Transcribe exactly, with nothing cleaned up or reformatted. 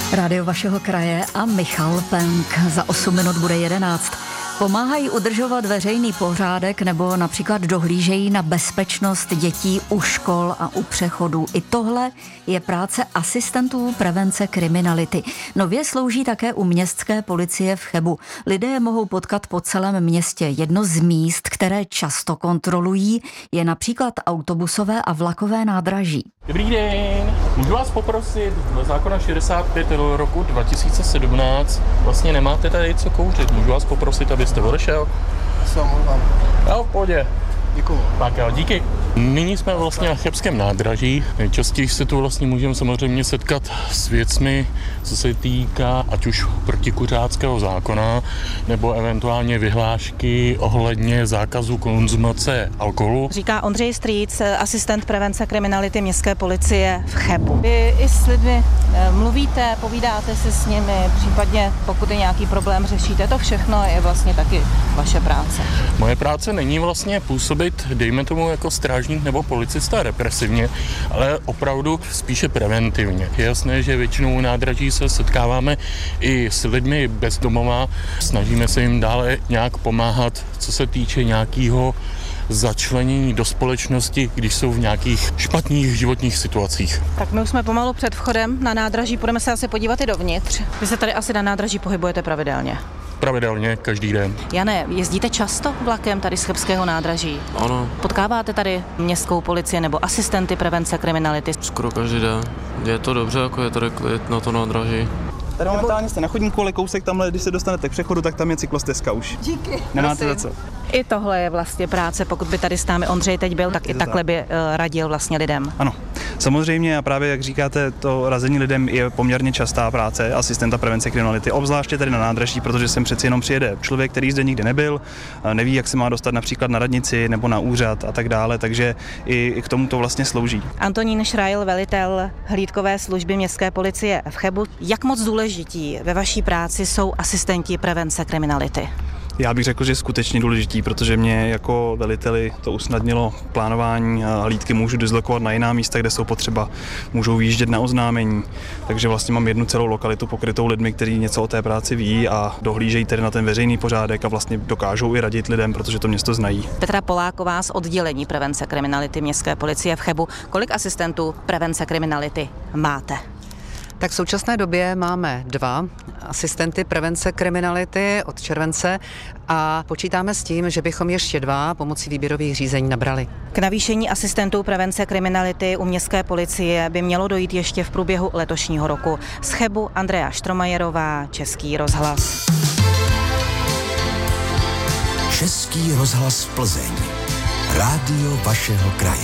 Rádio vašeho kraje a Michal Penk. Za osm minut bude jedenáct. Pomáhají udržovat veřejný pořádek nebo například dohlížejí na bezpečnost dětí u škol a u přechodů. I tohle je práce asistentů prevence kriminality. Nově slouží také u městské policie v Chebu. Lidé je mohou potkat po celém městě. Jedno z míst, které často kontrolují, je například autobusové a vlakové nádraží. Dobrý den, můžu vás poprosit, dle zákona šedesát pět roku dva tisíce sedmnáct vlastně nemáte tady co kouřit. Můžu vás poprosit, abyste odešel? Se omlouvám. Jo, v pohodě. Děkuju. Tak jo, díky. Nyní jsme vlastně na chebském nádraží. Nejčastěji se tu vlastně můžeme samozřejmě setkat s věcmi, co se týká ať už protikuřáckého zákona, nebo eventuálně vyhlášky ohledně zákazu konzumace alkoholu. Říká Ondřej Strýc, asistent prevence kriminality městské policie v Chebu. Vy i s lidmi mluvíte, povídáte si s nimi, případně pokud je nějaký problém, řešíte. To všechno je vlastně taky vaše práce. Moje práce není vlastně působit, dejme tomu, jako strážník nebo policista represivně, ale opravdu spíše preventivně. Je jasné, že většinou nádraží se setkáváme i s lidmi bezdomová, snažíme se jim dále nějak pomáhat, co se týče nějakého začlenění do společnosti, když jsou v nějakých špatných životních situacích. Tak my už jsme pomalu před vchodem na nádraží, půjdeme se asi podívat i dovnitř. Vy se tady asi na nádraží pohybujete pravidelně. Pravidelně, každý den. Jane, jezdíte často vlakem tady z chebského nádraží? Ano. Potkáváte tady městskou policii nebo asistenty prevence kriminality? Skoro každý den. Je to dobře, jako je tady klid na to nádraží. Tady momentálně jste na chodníku, ale kousek tamhle, když se dostanete k přechodu, tak tam je cyklostezka už. Díky. Nemáte za co. I tohle je vlastně práce, pokud by tady s námi Ondřej teď byl, tak i takhle by uh, radil vlastně lidem. Ano, samozřejmě a právě jak říkáte, to razení lidem je poměrně častá práce asistenta prevence kriminality, obzvláště tady na nádraží, protože sem přeci jenom přijede člověk, který zde nikdy nebyl, neví, jak se má dostat například na radnici nebo na úřad a tak dále, takže i, i k tomu to vlastně slouží. Antonín Šrajl, velitel hlídkové služby městské policie v Chebu. Jak moc důležití ve vaší práci jsou asistenti prevence kriminality? Já bych řekl, že je skutečně důležitý, protože mě jako veliteli to usnadnilo plánování a hlídky můžu dislokovat na jiná místa, kde jsou potřeba, můžou výjíždět na oznámení, takže vlastně mám jednu celou lokalitu pokrytou lidmi, kteří něco o té práci ví a dohlížejí tedy na ten veřejný pořádek a vlastně dokážou i radit lidem, protože to město znají. Petra Poláková z oddělení prevence kriminality městské policie v Chebu. Kolik asistentů prevence kriminality máte? Tak v současné době máme dva asistenty prevence kriminality od července a počítáme s tím, že bychom ještě dva pomocí výběrových řízení nabrali. K navýšení asistentů prevence kriminality u městské policie by mělo dojít ještě v průběhu letošního roku. Z Chebu Andrea Štromajerová, Český rozhlas. Český rozhlas Plzeň. Rádio vašeho kraje.